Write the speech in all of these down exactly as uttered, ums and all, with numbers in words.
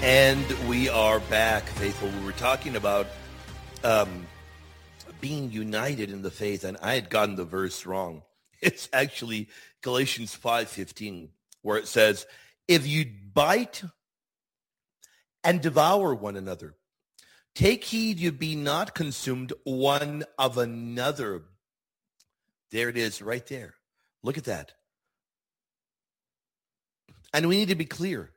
And we are back, faithful. We were talking about um, being united in the faith, and I had gotten the verse wrong. It's actually Galatians five fifteen, where it says, if you bite and devour one another, take heed you be not consumed one of another. There it is right there. Look at that. And we need to be clear.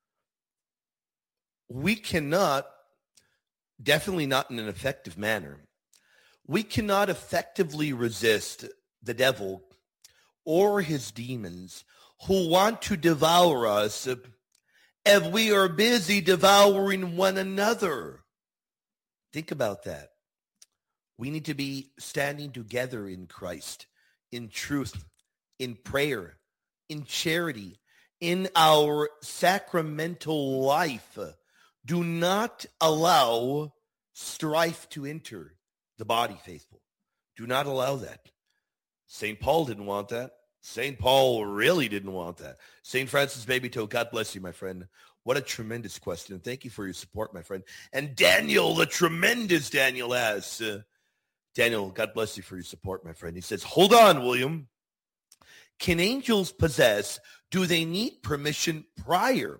We cannot, definitely not in an effective manner, we cannot effectively resist the devil or his demons who want to devour us if we are busy devouring one another. Think about that. We need to be standing together in Christ, in truth, in prayer, in charity, in our sacramental life. Do not allow strife to enter the body, faithful. Do not allow that. Saint Paul didn't want that. Saint Paul really didn't want that. Saint Francis Babytoe, God bless you, my friend. What a tremendous question. Thank you for your support, my friend. And Daniel, the tremendous Daniel has. Uh, Daniel, God bless you for your support, my friend. He says, hold on, William. Can angels possess? Do they need permission prior?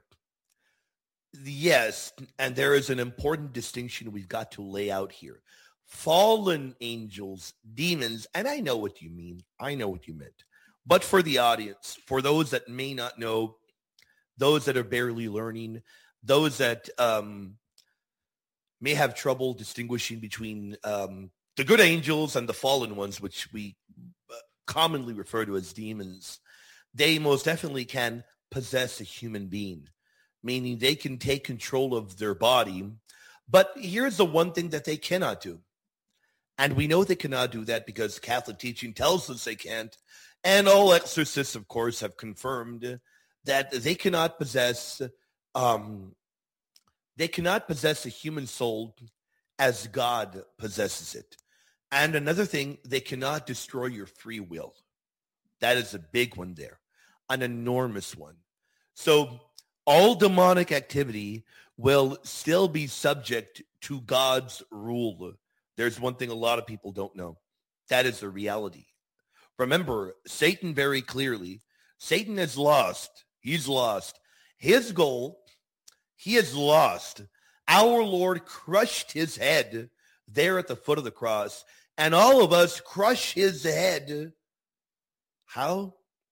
Yes, and there is an important distinction we've got to lay out here. Fallen angels, demons, and I know what you mean. I know what you meant. But for the audience, for those that may not know, those that are barely learning, those that um, may have trouble distinguishing between um, the good angels and the fallen ones, which we commonly refer to as demons, they most definitely can possess a human being, meaning they can take control of their body. But here's the one thing that they cannot do. And we know they cannot do that because Catholic teaching tells us they can't. And all exorcists, of course, have confirmed that they cannot possess, um, they cannot possess a human soul as God possesses it. And another thing, they cannot destroy your free will. That is a big one there, an enormous one. So all demonic activity will still be subject to God's rule. There's one thing a lot of people don't know. That is the reality. Remember, Satan very clearly, Satan has lost. He's lost. His goal, he has lost. Our Lord crushed his head there at the foot of the cross, and all of us crush his head. How?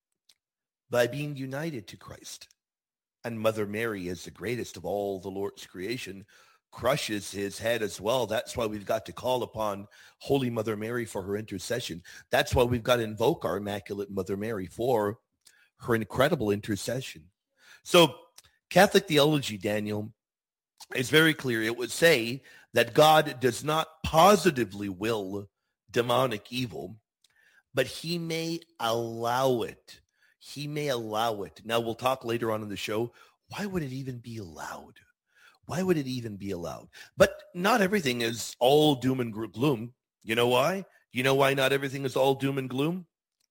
By being united to Christ. And Mother Mary is the greatest of all the Lord's creation, crushes his head as well. That's why we've got to call upon Holy Mother Mary for her intercession. That's why we've got to invoke our Immaculate Mother Mary for her incredible intercession. So Catholic theology, Daniel, is very clear. It would say that God does not positively will demonic evil, but he may allow it. He may allow it. Now, we'll talk later on in the show. Why would it even be allowed? Why would it even be allowed? But not everything is all doom and gloom. You know why? You know why not everything is all doom and gloom?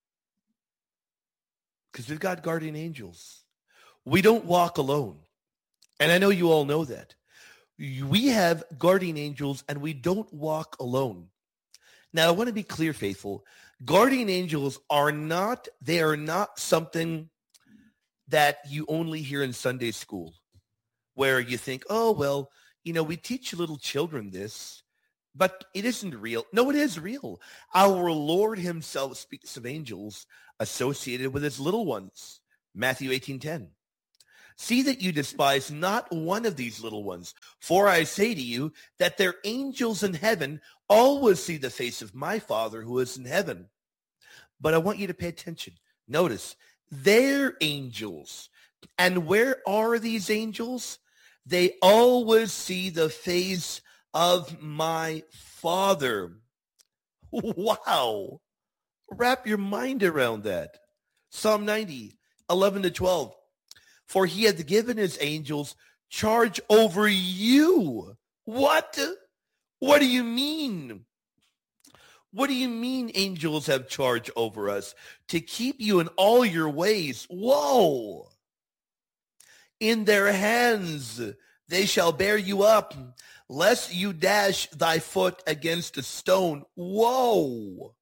Because we've got guardian angels. We don't walk alone. And I know you all know that. We have guardian angels and we don't walk alone. Now, I want to be clear, faithful. Guardian angels are not, they are not something that you only hear in Sunday school, where you think, oh, well, you know, we teach little children this, but it isn't real. No, it is real. Our Lord himself speaks of angels associated with his little ones. Matthew eighteen ten. See that you despise not one of these little ones, for I say to you that their angels in heaven always see the face of my Father who is in heaven. But I want you to pay attention. Notice, they're angels. And where are these angels? They always see the face of my Father. Wow. Wrap your mind around that. Psalm ninety, eleven to twelve. For he hath given his angels charge over you. What? What do you mean? What do you mean angels have charge over us? To keep you in all your ways. Whoa. In their hands They shall bear you up, lest you dash thy foot against a stone. Whoa.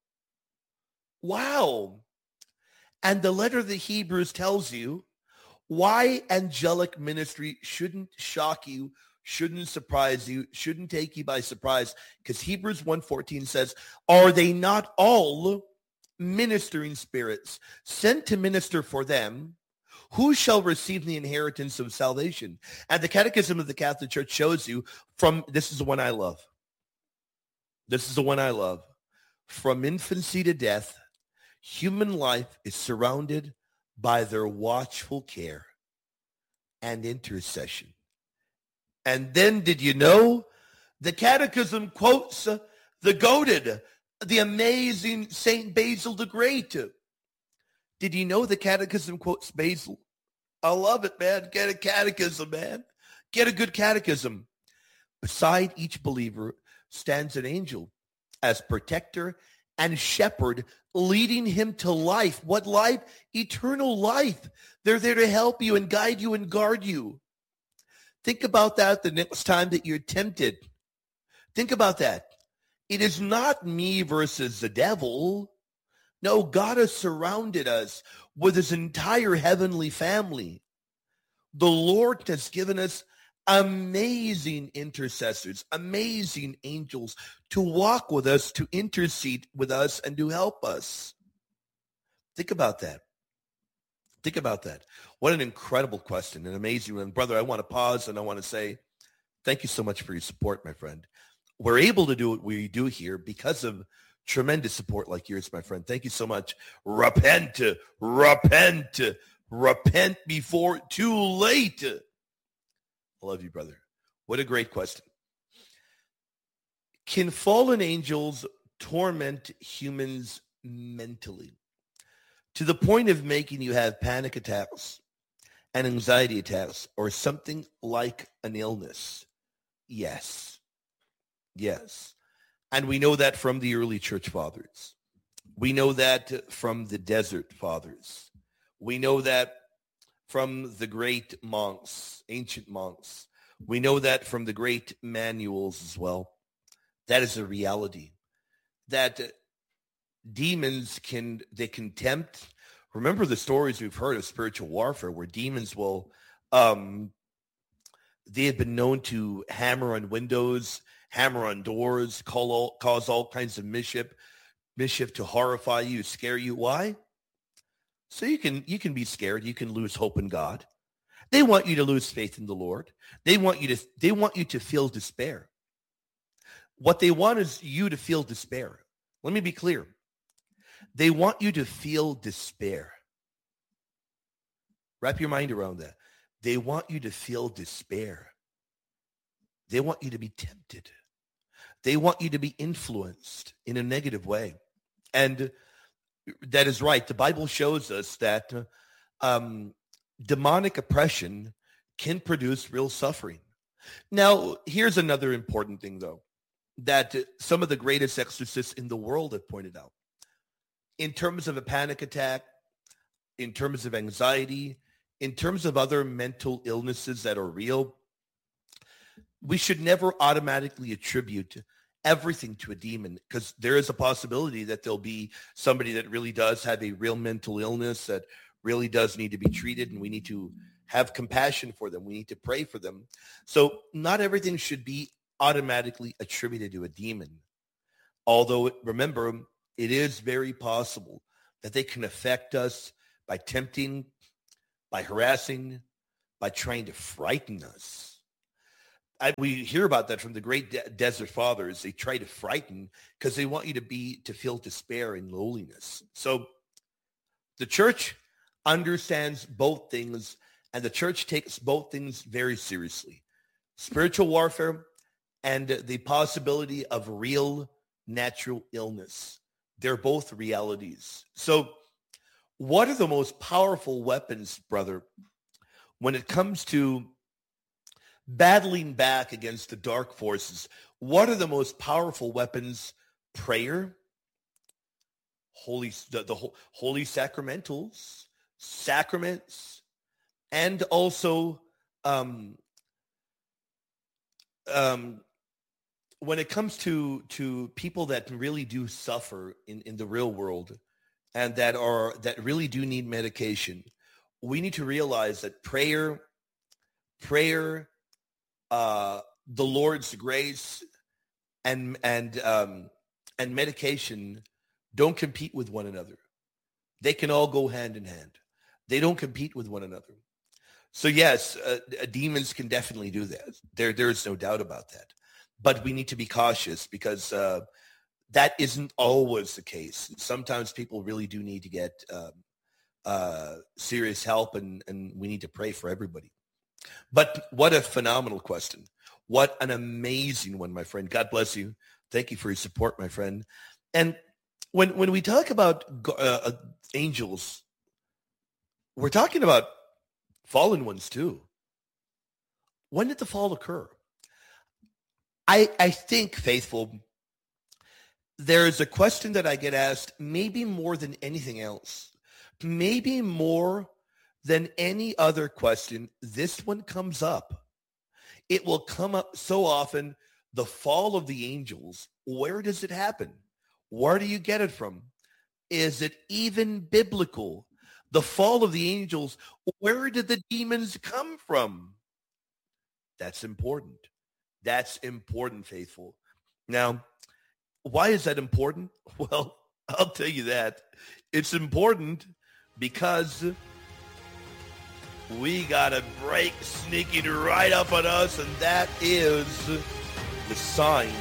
Wow. And the letter of the Hebrews tells you why angelic ministry shouldn't shock you, shouldn't surprise you, shouldn't take you by surprise. Because Hebrews one fourteen says, are they not all ministering spirits sent to minister for them? Who shall receive the inheritance of salvation? And the Catechism of the Catholic Church shows you from, this is the one I love. This is the one I love. From infancy to death, human life is surrounded by their watchful care and intercession. And then did you know the Catechism quotes uh, the goated, the amazing Saint Basil the Great. Did you know the Catechism quotes Basil? I love it, man. Get a catechism, man. Get a good catechism. Beside each believer stands an angel as protector and shepherd, leading him to life. What life? Eternal life. They're there to help you and guide you and guard you. Think about that the next time that you're tempted. Think about that. It is not me versus the devil. No, God has surrounded us with his entire heavenly family. The Lord has given us amazing intercessors, amazing angels to walk with us, to intercede with us, and to help us. Think about that. Think about that. What an incredible question, an amazing one. Brother, I want to pause and I want to say thank you so much for your support, my friend. We're able to do what we do here because of tremendous support like yours, my friend. Thank you so much. Repent, repent, repent before too late. I love you, brother. What a great question. Can fallen angels torment humans mentally to the point of making you have panic attacks and anxiety attacks or something like an illness? Yes. Yes. And we know that from the early church fathers. We know that from the desert fathers. We know that from the great monks, ancient monks. We know that from the great manuals as well. That is a reality. That demons can, they can tempt. Remember the stories we've heard of spiritual warfare where demons will, um, they have been known to hammer on windows, hammer on doors, call all, cause all kinds of mischief, mischief to horrify you, scare you. Why? So you can you can be scared. You can lose hope in God. They want you to lose faith in the Lord. They want you to they want you to feel despair. What they want is you to feel despair. Let me be clear. They want you to feel despair. Wrap your mind around that. They want you to feel despair. They want you to be tempted. They want you to be influenced in a negative way. And that is right. The Bible shows us that um, demonic oppression can produce real suffering. Now, here's another important thing, though, that some of the greatest exorcists in the world have pointed out. In terms of a panic attack, in terms of anxiety, in terms of other mental illnesses that are real, we should never automatically attribute everything to a demon, because there is a possibility that there'll be somebody that really does have a real mental illness that really does need to be treated, and we need to have compassion for them. We need to pray for them. So not everything should be automatically attributed to a demon. Although, remember, it is very possible that they can affect us by tempting, by harassing, by trying to frighten us. I, we hear about that from the great de- desert fathers. They try to frighten because they want you to be to feel despair and loneliness. So the church understands both things, and the church takes both things very seriously. Spiritual warfare and the possibility of real natural illness. They're both realities. So what are the most powerful weapons, brother, when it comes to battling back against the dark forces? What are the most powerful weapons? Prayer, holy, the, the holy sacramentals, sacraments, and also um, um, when it comes to to people that really do suffer in, in the real world and that are that really do need medication, we need to realize that prayer, prayer, uh, the Lord's grace, and and um, and medication don't compete with one another. They can all go hand in hand. They don't compete with one another. So yes, uh, demons can definitely do that. There, there is no doubt about that. But we need to be cautious because uh, that isn't always the case. Sometimes people really do need to get um, uh, serious help, and, and we need to pray for everybody. But what a phenomenal question. What an amazing one, my friend. God bless you. Thank you for your support, my friend. And when when we talk about uh, angels, we're talking about fallen ones too. When did the fall occur? I, I think, faithful, there is a question that I get asked maybe more than anything else. Maybe more than any other question, this one comes up. It will come up so often. The fall of the angels, where does it happen? Where do you get it from? Is it even biblical? The fall of the angels, where did the demons come from? That's important. That's important, faithful. Now, why is that important? Well, I'll tell you that. It's important because we got a break sneaking right up on us, and that is the sign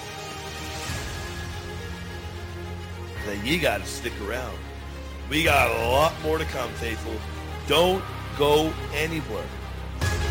that you got to stick around. We got a lot more to come, faithful. Don't go anywhere.